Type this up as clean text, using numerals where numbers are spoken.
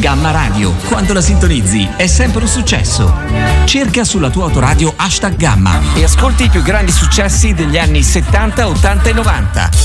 Gamma Radio. Quando la sintonizzi è sempre un successo. Cerca sulla tua autoradio #Gamma e ascolti i più grandi successi degli anni 70, 80 e 90.